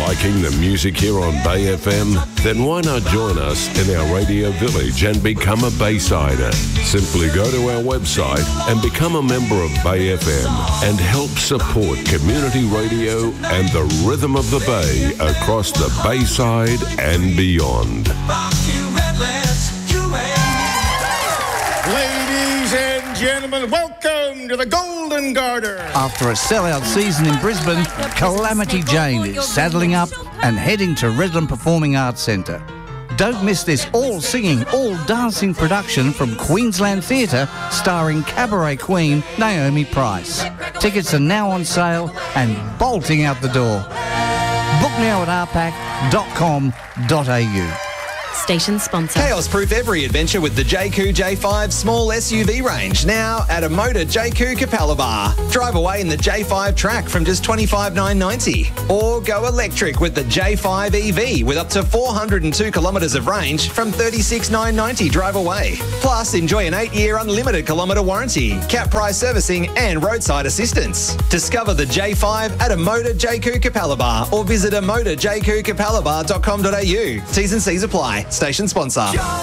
Liking the music here on Bay FM? Then why not join us in our radio village and become a Baysider? Simply go to our website and become a member of Bay FM and help support community radio and the rhythm of the Bay across the Bayside and beyond. Ladies and gentlemen, welcome to the Golden Garter. After a sellout season in Brisbane, Calamity Jane is saddling up and heading to Redland Performing Arts Centre. Don't miss this all-singing, all-dancing production from Queensland Theatre starring cabaret queen Naomi Price. Tickets are now on sale and bolting out the door. Book now at rpac.com.au. Station sponsor. Chaos-proof every adventure with the JQ J5 small SUV range. Now at a Motor JQ Capalaba. Drive away in the J5 Track from just $25,990. Or go electric with the J5 EV with up to 402 kilometres of range from $36,990 drive away. Plus, enjoy an 8-year unlimited kilometre warranty, cap price servicing and roadside assistance. Discover the J5 at a Motor JQ Capalaba or visit a motorjqcapalaba.com.au. T's and C's apply. Station sponsor.